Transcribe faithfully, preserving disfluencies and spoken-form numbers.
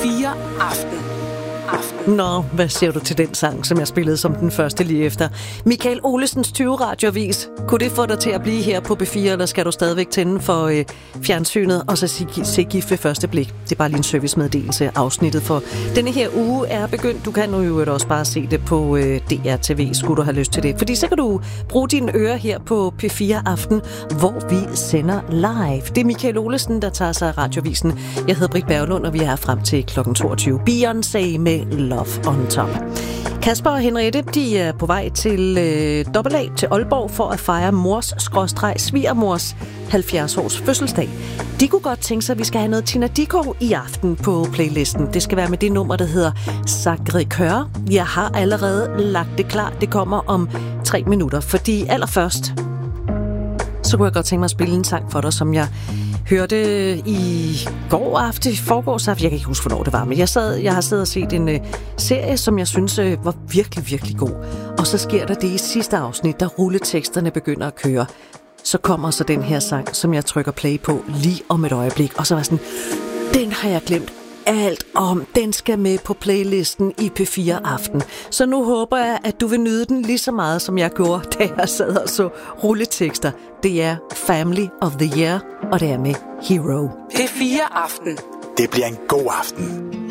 fire Aften. Aften. Nå, hvad siger du til den sang, som jeg spillede som den første lige efter? Michael Olesens tyve radioavis. Kunne det få dig til at blive her på B fire, eller skal du stadigvæk tænde for øh, fjernsynet og så se, se gift ved første blik? Det er bare lige en servicemeddelelse. Afsnittet for denne her uge er begyndt. Du kan nu jo også bare se det på øh, D R T V, skulle du have lyst til det. Fordi så kan du bruge dine ører her på P fire Aften, hvor vi sender live. Det er Michael Olesen, der tager sig af radioavisen. Jeg hedder Britt Berglund, og vi er her frem til klokken toogtyve. Beyoncé med Love on Top. Kasper og Henriette, de er på vej til øh, dobbelt A til Aalborg for at fejre mors skråstreg svigermors halvfjerds års fødselsdag. De kunne godt tænke sig, at vi skal have noget Tina Dickow i aften på playlisten. Det skal være med det nummer, der hedder Sacré-Cœur. Jeg har allerede lagt det klar. Det kommer om tre minutter, fordi allerførst så kunne jeg godt tænke mig at spille en sang for dig, som jeg hørte i går aften, i forgårs aften, jeg kan ikke huske, hvornår det var, men jeg, sad, jeg har siddet og set en uh, serie, som jeg synes uh, var virkelig, virkelig god. Og så sker der det i sidste afsnit, da rulleteksterne begynder at køre. Så kommer så den her sang, som jeg trykker play på lige om et øjeblik. Og så var sådan, den har jeg glemt alt om. Den skal med på playlisten i P fire Aften. Så nu håber jeg, at du vil nyde den lige så meget, som jeg gjorde, da jeg sad og så rulletekster. Det er Family of the Year, og det er med Hero. P fire Aften. Det bliver en god aften.